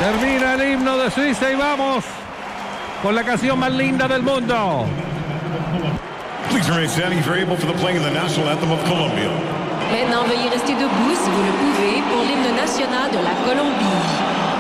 Termina el himno de Suiza y vamos con la canción más linda del mundo. Please remain standing if you're able for the playing of the national anthem of Colombia. Maintenant, veuillez rester debout si vous le pouvez pour l'hymne national de la Colombie.